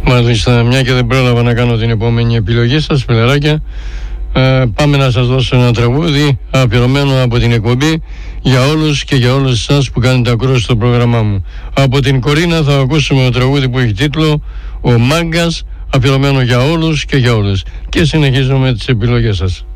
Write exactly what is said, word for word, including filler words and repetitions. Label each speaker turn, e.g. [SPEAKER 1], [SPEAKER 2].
[SPEAKER 1] Μάλιστα, μια και δεν πρόλαβα να κάνω την επόμενη επιλογή σας, φιλεράκια, ε, πάμε να σας δώσω ένα τραγούδι αφιερωμένο από την εκπομπή για όλους και για όλους εσάς που κάνετε ακρόαση στο πρόγραμμά μου. Από την Κορίνα θα ακούσουμε το τραγούδι που έχει τίτλο «Ο Μάγκας», αφιερωμένο για όλους και για όλες. Και συνεχίζουμε τις επιλογές σας.